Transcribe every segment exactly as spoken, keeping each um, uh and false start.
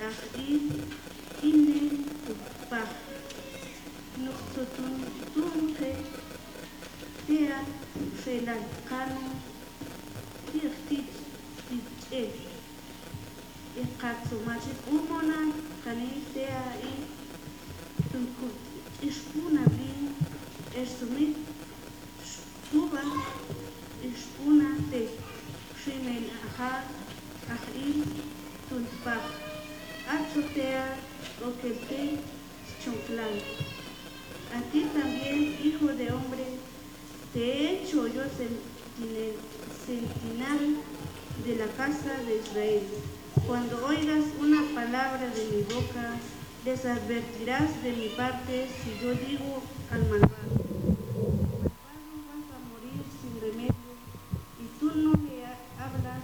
ahí ine tupa nuxotun tunje tea xelancano tirtit titche iqatsumachik umona kani tea i tunku ispuna bi esumit tuba ispuna te shimen aha ahi tunpa achotea okelte chonclan. A ti también, hijo de hombre, te he hecho yo centinela de la casa de Israel. Cuando oigas una palabra de mi boca, les advertirás de mi parte si yo digo al malvado: malvado vas a morir sin remedio, y tú no le hablas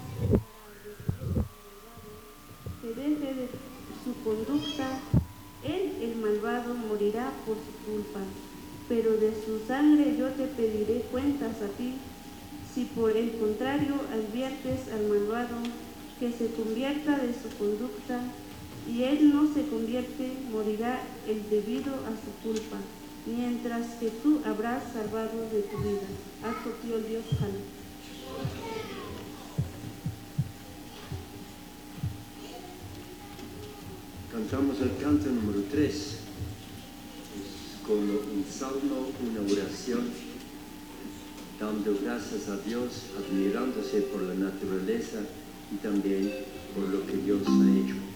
para que deje de su conducta. Él, el malvado, morirá por su culpa, pero de su sangre yo te pediré cuentas a ti. Si por el contrario adviertes al malvado que se convierta de su conducta, y él no se convierte, morirá el debido a su culpa, mientras que tú habrás salvado de tu vida. Acto tío Dios Jal. Cantamos el canto número tres, es como un salmo, una oración, dando gracias a Dios, admirándose por la naturaleza y también por lo que Dios ha hecho.